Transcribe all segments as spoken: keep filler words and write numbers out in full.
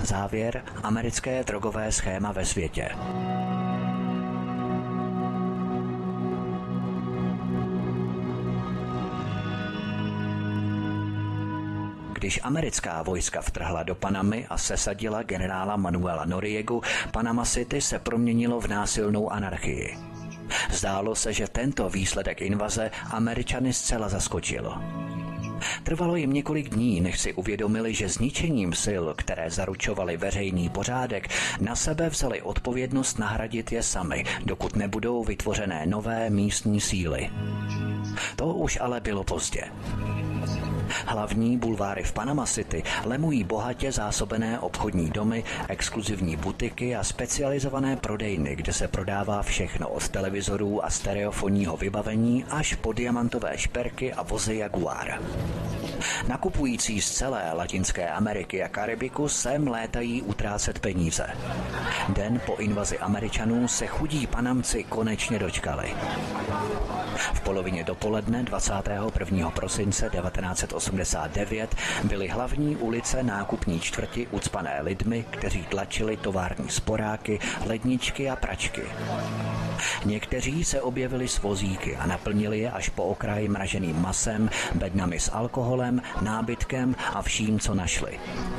Závěr: americké drogové schéma ve světě. Když americká vojska vtrhla do Panamy a sesadila generála Manuela Noriegu, Panama City se proměnilo v násilnou anarchii. Zdálo se, že tento výsledek invaze Američany zcela zaskočil. Trvalo jim několik dní, než si uvědomili, že zničením sil, které zaručovaly veřejný pořádek, na sebe vzali odpovědnost nahradit je sami, dokud nebudou vytvořené nové místní síly. To už ale bylo pozdě. Hlavní bulváry v Panama City lemují bohatě zásobené obchodní domy, exkluzivní butiky a specializované prodejny, kde se prodává všechno od televizorů a stereofonního vybavení až po diamantové šperky a vozy Jaguar. Nakupující z celé Latinské Ameriky a Karibiku sem létají utrácet peníze. Den po invazi Američanů se chudí Panamci konečně dočkali. V polovině dopoledne dvacátého prvního prosince devatenáct set osmdesát devět byly hlavní ulice nákupní čtvrti ucpané lidmi, kteří tlačili tovární sporáky, ledničky a pračky. Někteří se objevili s vozíky a naplnili je až po okraj mraženým masem, bednami s alkoholem, nábytkem a vším, co našli.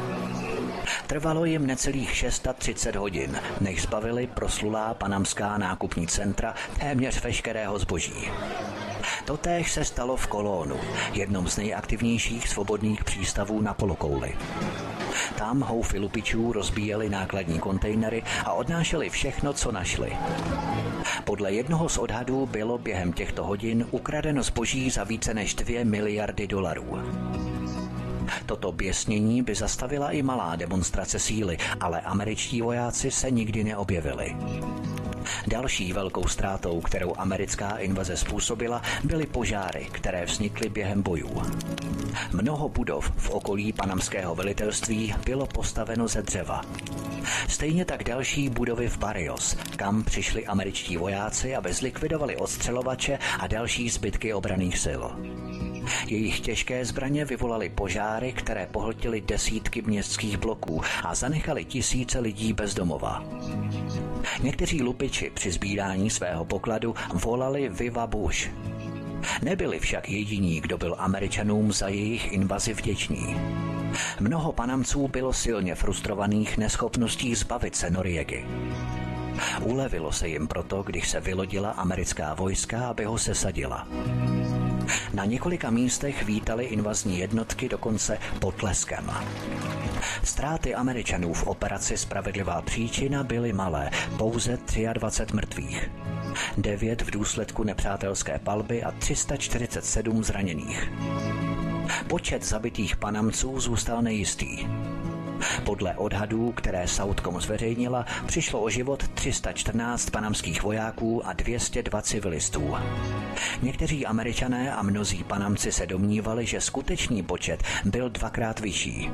Trvalo jim necelých třicet šest hodin, než zbavili proslulá panamská nákupní centra téměř veškerého zboží. Totéž se stalo v Colónu, jednom z nejaktivnějších svobodných přístavů na polokouli. Tam houfy lupičů rozbíjeli nákladní kontejnery a odnášeli všechno, co našli. Podle jednoho z odhadů bylo během těchto hodin ukradeno zboží za více než dvě miliardy dolarů. Toto běsnění by zastavila i malá demonstrace síly, ale američtí vojáci se nikdy neobjevili. Další velkou ztrátou, kterou americká invaze způsobila, byly požáry, které vznikly během bojů. Mnoho budov v okolí panamského velitelství bylo postaveno ze dřeva. Stejně tak další budovy v Barrios, kam přišli američtí vojáci, aby zlikvidovali odstřelovače a další zbytky obranných sil. Jejich těžké zbraně vyvolaly požáry, které pohltily desítky městských bloků a zanechali tisíce lidí bez domova. Někteří lupiči při sbírání svého pokladu volali Viva Bush. Nebyli však jediní, kdo byl Američanům za jejich invazi vděčný. Mnoho Panamců bylo silně frustrovaných neschopností zbavit se Noriegy. Ulevilo se jim proto, když se vylodila americká vojska, aby ho sesadila. Na několika místech vítali invazní jednotky dokonce potleskem. Ztráty Američanů v operaci Spravedlivá příčina byly malé, pouze dvacet tři mrtvých. devět v důsledku nepřátelské palby a tři sta čtyřicet sedm zraněných. Počet zabitých Panamců zůstal nejistý. Podle odhadů, které Southcom zveřejnila, přišlo o život tři sta čtrnáct panamských vojáků a dvě stě dva civilistů. Někteří Američané a mnozí Panamci se domnívali, že skutečný počet byl dvakrát vyšší.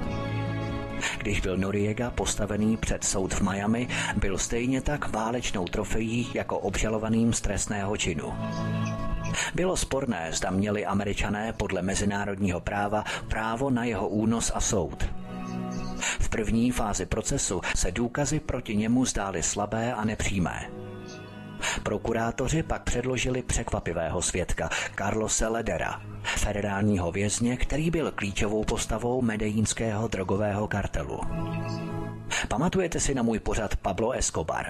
Když byl Noriega postavený před soud v Miami, byl stejně tak válečnou trofejí jako obžalovaným z trestného činu. Bylo sporné, zda měli Američané podle mezinárodního práva právo na jeho únos a soud. V první fázi procesu se důkazy proti němu zdály slabé a nepřímé. Prokurátoři pak předložili překvapivého svědka, Carlose Ledera, federálního vězně, který byl klíčovou postavou medellínského drogového kartelu. Pamatujete si na můj pořad Pablo Escobar?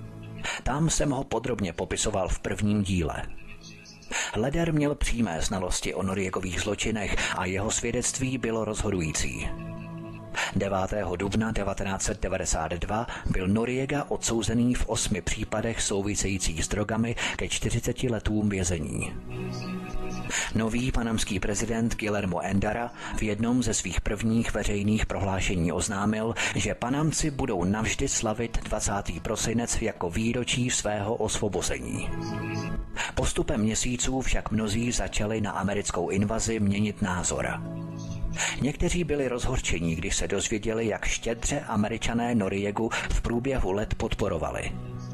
Tam jsem ho podrobně popisoval v prvním díle. Leder měl přímé znalosti o Noriegových zločinech a jeho svědectví bylo rozhodující. devátého dubna devatenáct set devadesát dva byl Noriega odsouzený v osmi případech souvisejících s drogami ke čtyřiceti letům vězení. Nový panamský prezident Guillermo Endara v jednom ze svých prvních veřejných prohlášení oznámil, že Panamci budou navždy slavit dvacátého prosince jako výročí svého osvobození. Postupem měsíců však mnozí začali na americkou invazi měnit názor. Někteří byli rozhorčení, když se dozvěděli, jak štědře Američané Noriegu v průběhu let podporovali.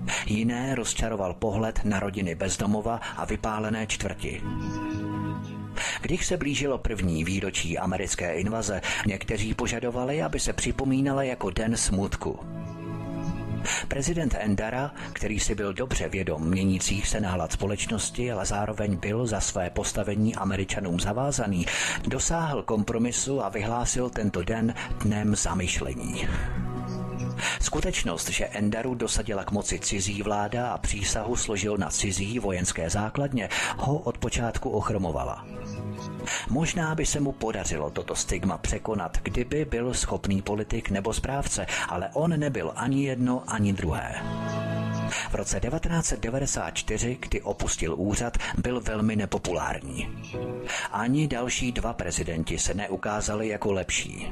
Jiné rozčaroval pohled na rodiny bezdomova a vypálené čtvrti. Když se blížilo první výročí americké invaze, někteří požadovali, aby se připomínala jako den smutku. Prezident Endara, který si byl dobře vědom měnících se nálad společnosti, ale zároveň byl za své postavení Američanům zavázaný, dosáhl kompromisu a vyhlásil tento den dnem zamyšlení. Skutečnost, že Endaru dosadila k moci cizí vláda a přísahu složil na cizí vojenské základně, ho od počátku ochromovala. Možná by se mu podařilo toto stigma překonat, kdyby byl schopný politik nebo správce, ale on nebyl ani jedno, ani druhé. V roce devatenáct set devadesát čtyři, kdy opustil úřad, byl velmi nepopulární. Ani další dva prezidenti se neukázali jako lepší.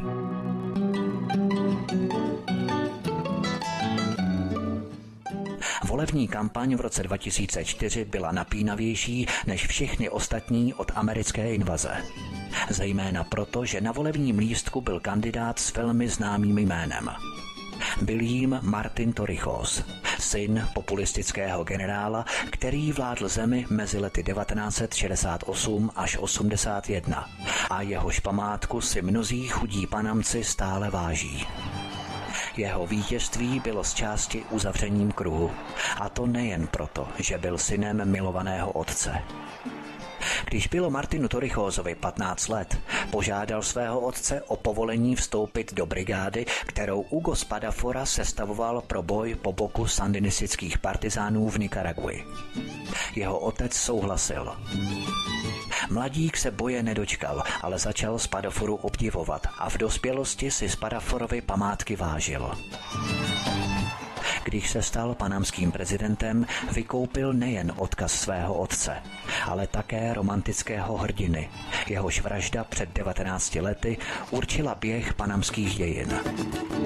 Volební kampaň v roce dva tisíce čtyři byla napínavější než všechny ostatní od americké invaze. Zejména proto, že na volebním lístku byl kandidát s velmi známým jménem. Byl jím Martin Torrijos, syn populistického generála, který vládl zemi mezi lety devatenáct set šedesát osm až osmdesát jedna a jehož památku si mnozí chudí Panamci stále váží. Jeho vítězství bylo z části uzavřením kruhu, a to nejen proto, že byl synem milovaného otce. Když bylo Martinu Torrijosovi patnáct let, požádal svého otce o povolení vstoupit do brigády, kterou Hugo Spadafora sestavoval pro boj po boku sandinistických partizánů v Nikaragui. Jeho otec souhlasil. Mladík se boje nedočkal, ale začal Spadaforu obdivovat a v dospělosti si Spadaforovi památky vážil. Když se stal panamským prezidentem, vykoupil nejen odkaz svého otce, ale také romantického hrdiny. Jehož vražda před devatenácti lety určila běh panamských dějin.